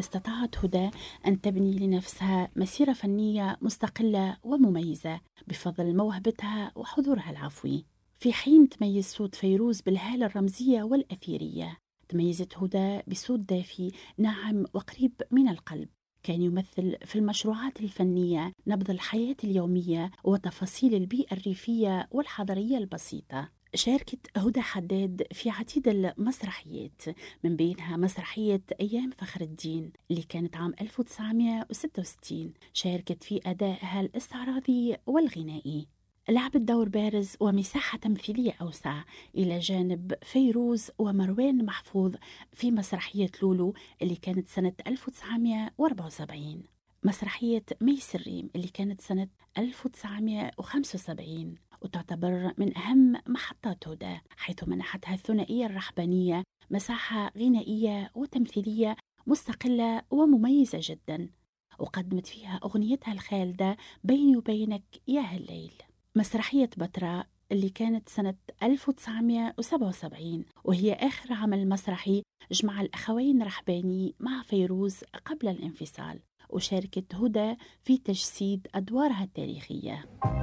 استطاعت هدى أن تبني لنفسها مسيرة فنية مستقلة ومميزة بفضل موهبتها وحضورها العفوي. في حين تميز صوت فيروز بالهالة الرمزية والأثيرية، تميزت هدى بصوت دافي ناعم وقريب من القلب، كان يمثل في المشروعات الفنية نبض الحياة اليومية وتفاصيل البيئة الريفية والحضرية البسيطة. شاركت هدى حداد في عديد المسرحيات، من بينها مسرحية أيام فخر الدين اللي كانت عام 1966. شاركت في أدائها الاستعراضي والغنائي، لعبت دور بارز ومساحة تمثيلية أوسع إلى جانب فيروز ومروان محفوظ في مسرحية لولو اللي كانت سنة 1974، مسرحية ميس الريم اللي كانت سنة 1975، وتعتبر من أهم محطات هدى، حيث منحتها الثنائية الرحبانية مساحة غنائية وتمثيلية مستقلة ومميزة جدا، وقدمت فيها أغنيتها الخالدة بيني وبينك يا هالليل. مسرحية بتراء اللي كانت سنة 1977، وهي آخر عمل مسرحي جمع الأخوين رحباني مع فيروز قبل الانفصال، وشاركت هدى في تجسيد أدوارها التاريخية.